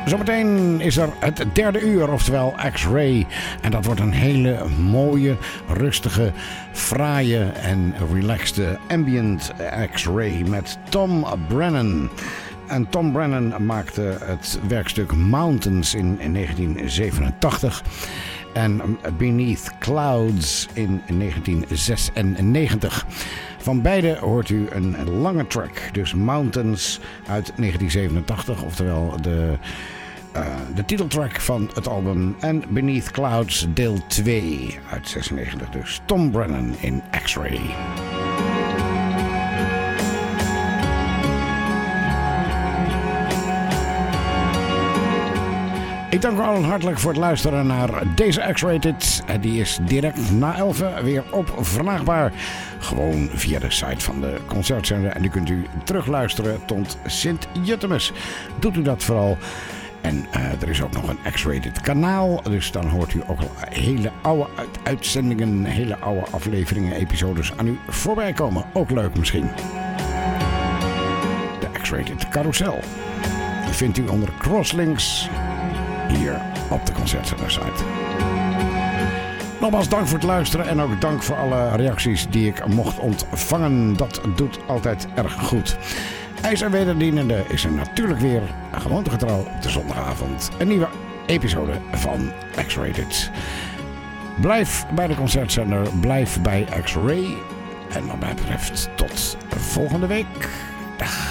Zometeen is er het derde uur, oftewel X-Ray. En dat wordt een hele mooie, rustige, fraaie en relaxed ambient X-Ray met Tom Brennan. En Tom Brennan maakte het werkstuk Mountains in 1987 en Beneath Clouds in 1996. Van beide hoort u een lange track, dus Mountains uit 1987, oftewel de titeltrack van het album, en Beneath Clouds deel 2 uit 96. Dus Tom Brennan in X-Ray. Ik dank u allen hartelijk voor het luisteren naar deze X-Rated. Die is direct na 11 weer opvraagbaar. Gewoon via de site van de Concertzender. En die kunt u terugluisteren tot Sint-Juttemus. Doet u dat vooral. En er is ook nog een X-Rated kanaal. Dus dan hoort u ook al hele oude uitzendingen, hele oude afleveringen, episodes aan u voorbij komen. Ook leuk misschien. De X-Rated carousel. Die vindt u onder Crosslinks hier op de Concertzender site. Nogmaals dank voor het luisteren en ook dank voor alle reacties die ik mocht ontvangen. Dat doet altijd erg goed. IJs en wederdienende is er natuurlijk weer gewoontegetrouw op de zondagavond. Een nieuwe episode van X-Rated. Blijf bij de Concertzender, blijf bij X-Ray. En wat mij betreft tot volgende week. Dag.